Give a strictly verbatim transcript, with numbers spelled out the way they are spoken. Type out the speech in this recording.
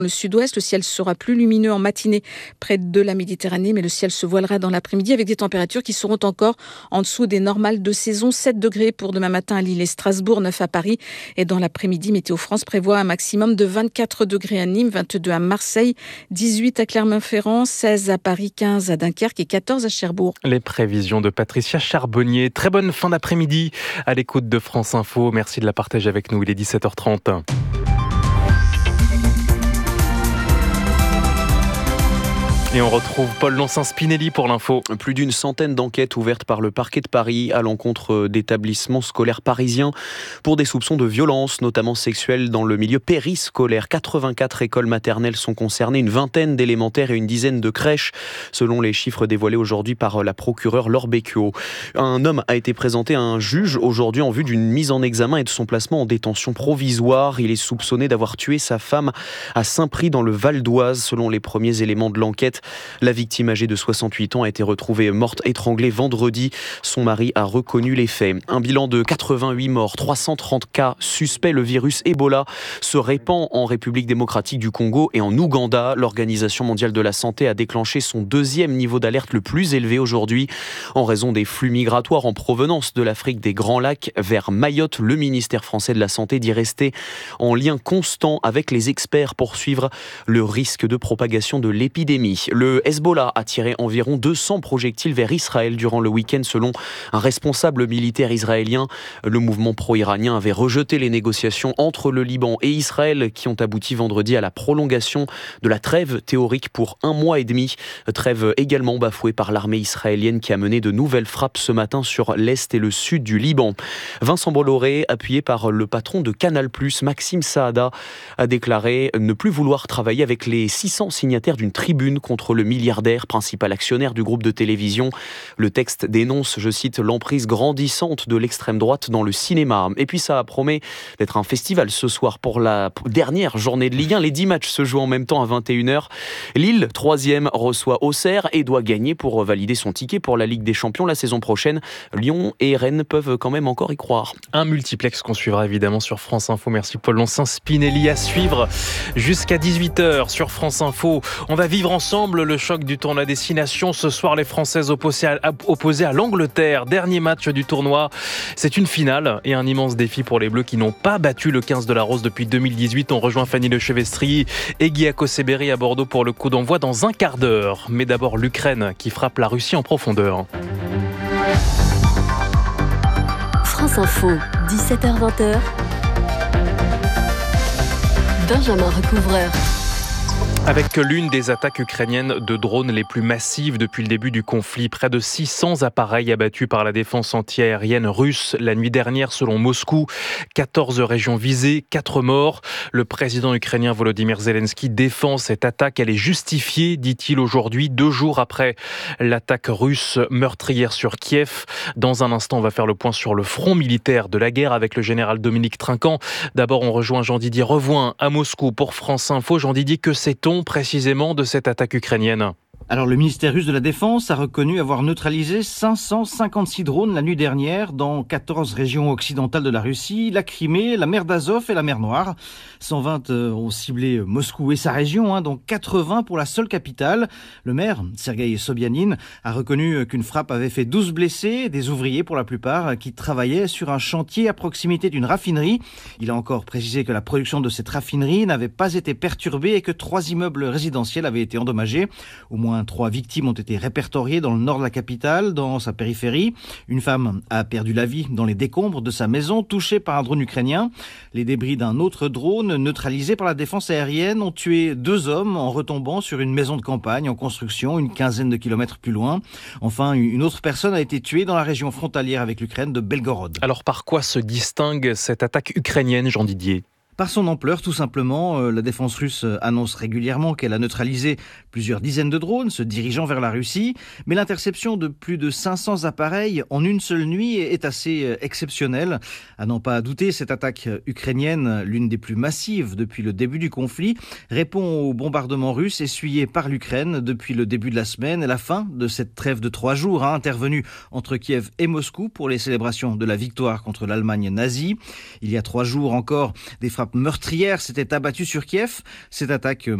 Le sud-ouest, le ciel sera plus lumineux en matinée près de la Méditerranée, mais le ciel se voilera dans l'après-midi avec des températures qui seront encore en dessous des normales de saison. sept degrés pour demain matin à Lille et Strasbourg, neuf à Paris. Et dans l'après-midi, Météo France prévoit un maximum de vingt-quatre degrés à Nîmes, vingt-deux à Marseille, dix-huit à Clermont-Ferrand, seize à Paris, quinze à Dunkerque et quatorze à Cherbourg. Les prévisions de Patricia Charbonnier. Très bonne fin d'après-midi à l'écoute de France Info. Merci de la partager avec nous. Il est dix-sept heures trente. Et on retrouve Paul Lonsin-Spinelli pour l'info. Plus d'une centaine d'enquêtes ouvertes par le parquet de Paris à l'encontre d'établissements scolaires parisiens pour des soupçons de violence, notamment sexuelles, dans le milieu périscolaire. quatre-vingt-quatre écoles maternelles sont concernées, une vingtaine d'élémentaires et une dizaine de crèches, selon les chiffres dévoilés aujourd'hui par la procureure Laure Becchio. Un homme a été présenté à un juge aujourd'hui en vue d'une mise en examen et de son placement en détention provisoire. Il est soupçonné d'avoir tué sa femme à Saint-Prix dans le Val d'Oise, selon les premiers éléments de l'enquête. La victime âgée de soixante-huit ans a été retrouvée morte étranglée vendredi. Son mari a reconnu les faits. Un bilan de quatre-vingt-huit morts, trois cent trente cas suspects. Le virus Ebola se répand en République démocratique du Congo et en Ouganda. L'Organisation mondiale de la santé a déclenché son deuxième niveau d'alerte le plus élevé aujourd'hui en raison des flux migratoires en provenance de l'Afrique des Grands Lacs vers Mayotte. Le ministère français de la Santé dit rester en lien constant avec les experts pour suivre le risque de propagation de l'épidémie. Le Hezbollah a tiré environ deux cents projectiles vers Israël durant le week-end selon un responsable militaire israélien. Le mouvement pro-iranien avait rejeté les négociations entre le Liban et Israël qui ont abouti vendredi à la prolongation de la trêve théorique pour un mois et demi. Trêve également bafouée par l'armée israélienne qui a mené de nouvelles frappes ce matin sur l'est et le sud du Liban. Vincent Bolloré, appuyé par le patron de Canal plus, Maxime Saada, a déclaré ne plus vouloir travailler avec les six cents signataires d'une tribune contre le milliardaire, principal actionnaire du groupe de télévision. Le texte dénonce, je cite, l'emprise grandissante de l'extrême droite dans le cinéma. Et puis ça promet d'être un festival ce soir pour la dernière journée de Ligue un. Les dix matchs se jouent en même temps à vingt et une heures. Lille, troisième, reçoit Auxerre et doit gagner pour valider son ticket pour la Ligue des Champions la saison prochaine. Lyon et Rennes peuvent quand même encore y croire. Un multiplex qu'on suivra évidemment sur France Info. Merci Paul Lonsin-Spinelli. À suivre jusqu'à dix-huit heures sur France Info. On va vivre ensemble le choc du tournoi Destination. Ce soir, les Françaises opposées à, opposées à l'Angleterre. Dernier match du tournoi. C'est une finale et un immense défi pour les Bleus qui n'ont pas battu le quinze de la Rose depuis deux mille dix-huit. On rejoint Fanny Lechevestri et Guy Akoseberi à Bordeaux pour le coup d'envoi dans un quart d'heure. Mais d'abord, l'Ukraine qui frappe la Russie en profondeur. France Info, dix-sept heures vingt. Benjamin Recouvreur. Avec l'une des attaques ukrainiennes de drones les plus massives depuis le début du conflit, près de six cents appareils abattus par la défense antiaérienne russe la nuit dernière selon Moscou. quatorze régions visées, quatre morts. Le président ukrainien Volodymyr Zelensky défend cette attaque. Elle est justifiée, dit-il aujourd'hui, deux jours après l'attaque russe meurtrière sur Kiev. Dans un instant, on va faire le point sur le front militaire de la guerre avec le général Dominique Trinquant. D'abord, on rejoint Jean-Didier Revoin à Moscou pour France Info. Jean-Didier, que sait-on précisément de cette attaque ukrainienne ? Alors le ministère russe de la Défense a reconnu avoir neutralisé cinq cent cinquante-six drones la nuit dernière dans quatorze régions occidentales de la Russie, la Crimée, la mer d'Azov et la mer Noire. cent vingt ont ciblé Moscou et sa région, hein, dont quatre-vingts pour la seule capitale. Le maire, Sergueï Sobyanin, a reconnu qu'une frappe avait fait douze blessés, des ouvriers pour la plupart, qui travaillaient sur un chantier à proximité d'une raffinerie. Il a encore précisé que la production de cette raffinerie n'avait pas été perturbée et que trois immeubles résidentiels avaient été endommagés. Au moins trois victimes ont été répertoriées dans le nord de la capitale, dans sa périphérie. Une femme a perdu la vie dans les décombres de sa maison, touchée par un drone ukrainien. Les débris d'un autre drone, neutralisé par la défense aérienne, ont tué deux hommes en retombant sur une maison de campagne en construction, une quinzaine de kilomètres plus loin. Enfin, une autre personne a été tuée dans la région frontalière avec l'Ukraine de Belgorod. Alors par quoi se distingue cette attaque ukrainienne, Jean Didier ? Par son ampleur, tout simplement, euh, la défense russe annonce régulièrement qu'elle a neutralisé plusieurs dizaines de drones se dirigeant vers la Russie, mais l'interception de plus de cinq cents appareils en une seule nuit est assez euh, exceptionnelle. À n'en pas douter, cette attaque ukrainienne, l'une des plus massives depuis le début du conflit, répond aux bombardements russes essuyés par l'Ukraine depuis le début de la semaine et la fin de cette trêve de trois jours a intervenu entre Kiev et Moscou pour les célébrations de la victoire contre l'Allemagne nazie. Il y a trois jours encore, des frappes frappe meurtrière s'était abattue sur Kiev. Cette attaque